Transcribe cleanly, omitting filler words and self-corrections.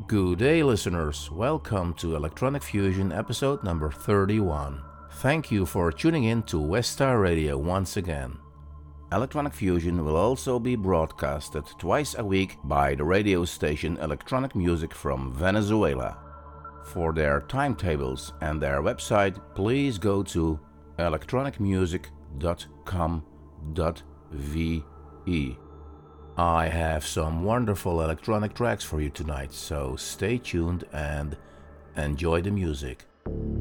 Good day, listeners. Welcome to Electronic Fusion episode number 31. Thank you for tuning in to Westar Radio once again. Electronic Fusion will also be broadcasted twice a week by the radio station Electronic Music from Venezuela. For their timetables and their website, please go to electronicmusic.com.ve. I have some wonderful electronic tracks for you tonight, so stay tuned and enjoy the music.